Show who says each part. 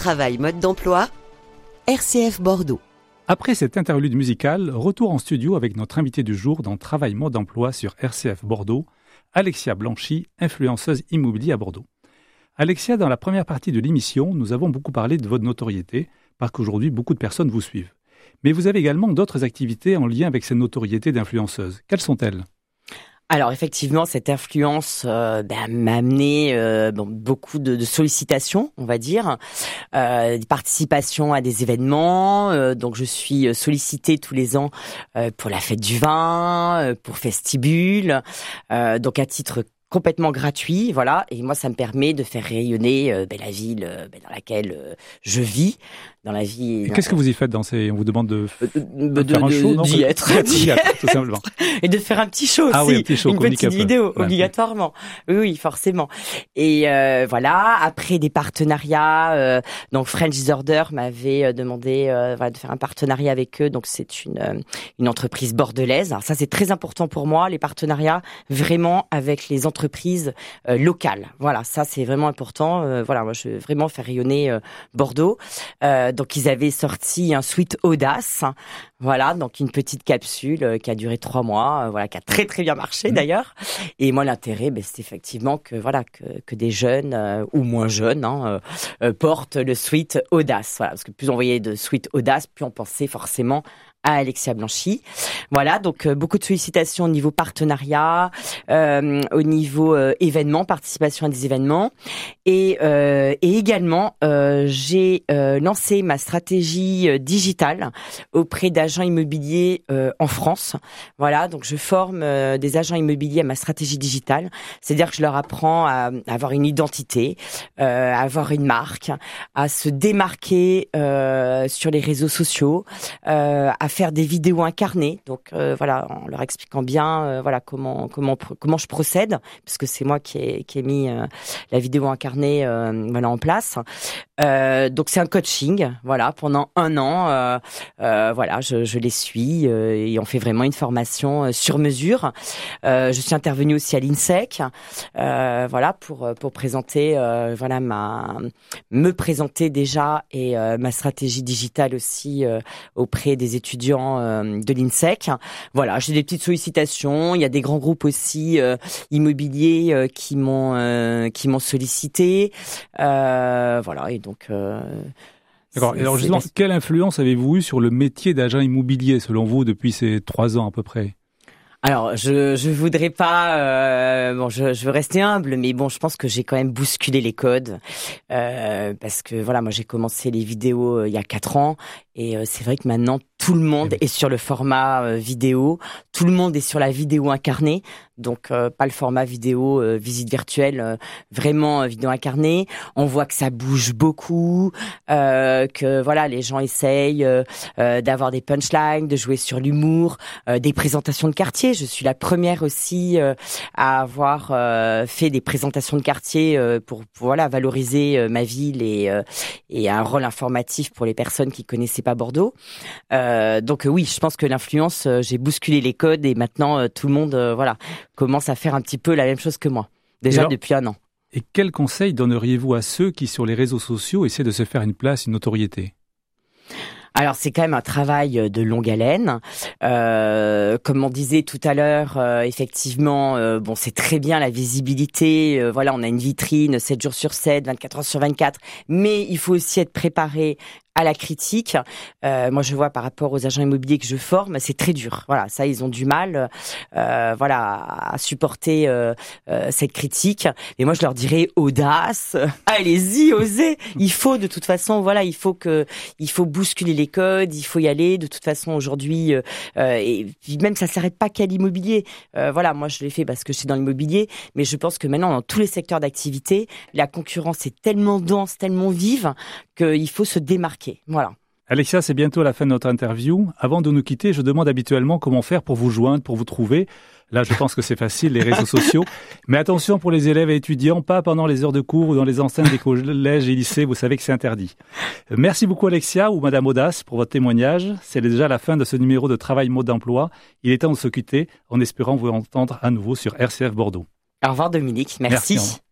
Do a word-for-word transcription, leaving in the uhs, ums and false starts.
Speaker 1: Travail mode d'emploi, R C F Bordeaux.
Speaker 2: Après cette interlude musicale, retour en studio avec notre invité du jour dans Travail mode d'emploi sur R C F Bordeaux, Alexia Blanchy, influenceuse immobilier à Bordeaux. Alexia, dans la première partie de l'émission, nous avons beaucoup parlé de votre notoriété, parce qu'aujourd'hui, beaucoup de personnes vous suivent. Mais vous avez également d'autres activités en lien avec cette notoriété d'influenceuse. Quelles sont-elles ?
Speaker 3: Alors effectivement, cette influence euh, bah, m'a amené euh, bon, beaucoup de, de sollicitations, on va dire, euh, des participations à des événements. Euh, donc je suis sollicitée tous les ans euh, pour la fête du vin, euh, pour Festibule, euh, donc à titre complètement gratuit, voilà. Et moi, ça me permet de faire rayonner euh, ben, la ville euh, ben, dans laquelle euh, je vis, dans la vie.
Speaker 2: Et qu'est-ce que vous y faites dans ces... On vous demande de,
Speaker 3: de, de,
Speaker 2: de faire
Speaker 3: de,
Speaker 2: un show,
Speaker 3: de,
Speaker 2: non
Speaker 3: d'y être,
Speaker 2: d'y être, tout simplement.
Speaker 3: Et de faire un petit show aussi,
Speaker 2: ah oui, un petit show,
Speaker 3: une petite vidéo,
Speaker 2: ouais.
Speaker 3: obligatoirement. Oui, oui, forcément. Et euh, voilà. Après des partenariats, euh, donc French Disorder m'avait demandé euh, voilà, de faire un partenariat avec eux. Donc c'est une euh, une entreprise bordelaise. Alors ça, c'est très important pour moi, les partenariats vraiment avec les entreprises euh, locales. Voilà, ça c'est vraiment important. Euh, voilà, moi je veux vraiment faire rayonner euh, Bordeaux. Euh, donc ils avaient sorti un Sweet Audace. Voilà, donc une petite capsule euh, qui a duré trois mois, euh, voilà, qui a très très bien marché mmh. d'ailleurs. Et moi, l'intérêt, ben, c'est effectivement que voilà que, que des jeunes euh, ou moins jeunes hein, euh, portent le Sweet Audace. Voilà, parce que plus on voyait de Sweet Audace, plus on pensait forcément à Alexia Blanchy. Voilà, donc euh, beaucoup de sollicitations au niveau partenariat, euh, au niveau euh, événements, participation à des événements. Et, euh, et également, euh, j'ai euh, lancé ma stratégie euh, digitale auprès d'agents immobiliers euh, en France. Voilà, donc je forme euh, des agents immobiliers à ma stratégie digitale. C'est-à-dire que je leur apprends à, à avoir une identité, euh, à avoir une marque, à se démarquer euh, sur les réseaux sociaux, euh, à faire des vidéos incarnées, donc euh, voilà, en leur expliquant bien, euh, voilà comment comment comment je procède, parce que c'est moi qui ai qui ai mis euh, la vidéo incarnée, euh, voilà en place. Euh, donc c'est un coaching, voilà, pendant un an, euh, euh, voilà, je, je les suis euh, et on fait vraiment une formation euh, sur mesure. Euh, je suis intervenue aussi à l'INSEC, euh, voilà, pour pour présenter, euh, voilà ma me présenter déjà et euh, ma stratégie digitale aussi euh, auprès des étudiants de l'INSEC. Voilà, j'ai des petites sollicitations. Il y a des grands groupes aussi euh, immobiliers euh, qui m'ont euh, qui m'ont sollicité. Euh, voilà, et donc. Euh,
Speaker 2: D'accord.
Speaker 3: c'est,
Speaker 2: alors justement,
Speaker 3: c'est...
Speaker 2: quelle influence avez-vous eu sur le métier d'agent immobilier selon vous depuis ces trois ans à peu près ?
Speaker 3: Alors, je je voudrais pas, euh, bon, je je veux rester humble, mais bon, je pense que j'ai quand même bousculé les codes euh, parce que voilà, moi j'ai commencé les vidéos euh, il y a quatre ans et euh, c'est vrai que maintenant tout le monde est sur le format euh, vidéo, tout le monde est sur la vidéo incarnée, donc euh, pas le format vidéo euh, visite virtuelle, euh, vraiment euh, vidéo incarnée. On voit que ça bouge beaucoup, euh, que voilà, les gens essayent euh, euh, d'avoir des punchlines, de jouer sur l'humour, euh, des présentations de quartier. Je suis la première aussi euh, à avoir euh, fait des présentations de quartier euh, pour, pour voilà valoriser euh, ma ville et euh, et un rôle informatif pour les personnes qui connaissaient pas Bordeaux. Euh, donc euh, oui, je pense que l'influence, euh, j'ai bousculé les codes et maintenant euh, tout le monde euh, voilà commence à faire un petit peu la même chose que moi. Déjà alors, depuis un an.
Speaker 2: Et quels conseils donneriez-vous à ceux qui sur les réseaux sociaux essaient de se faire une place, une notoriété ?
Speaker 3: Alors c'est quand même un travail de longue haleine. Euh, comme on disait tout à l'heure, euh, effectivement, euh, bon c'est très bien la visibilité. Euh, voilà, on a une vitrine sept jours sur sept, vingt-quatre heures sur vingt-quatre, mais il faut aussi être préparé à la critique. Euh, moi, je vois par rapport aux agents immobiliers que je forme, c'est très dur. Voilà, ça, ils ont du mal, euh, voilà, à supporter euh, euh, cette critique. Et moi, je leur dirais audace, allez-y, osez. Il faut de toute façon, voilà, il faut que, il faut bousculer les codes, il faut y aller. De toute façon, aujourd'hui, euh, et puis même ça s'arrête pas qu'à l'immobilier. Euh, voilà, moi, je l'ai fait parce que je suis dans l'immobilier, mais je pense que maintenant, dans tous les secteurs d'activité, la concurrence est tellement dense, tellement vive qu'il faut se démarquer. Voilà.
Speaker 2: Alexia, c'est bientôt la fin de notre interview. Avant de nous quitter, je demande habituellement comment faire pour vous joindre, pour vous trouver. Là, je pense que c'est facile, les réseaux sociaux. Mais attention pour les élèves et étudiants, pas pendant les heures de cours ou dans les enceintes des collèges et lycées, vous savez que c'est interdit. Merci beaucoup Alexia ou Madame Audace pour votre témoignage. C'est déjà la fin de ce numéro de Travail mode d'emploi. Il est temps de se quitter en espérant vous entendre à nouveau sur R C F Bordeaux.
Speaker 3: Au revoir Dominique, merci.
Speaker 2: Merci.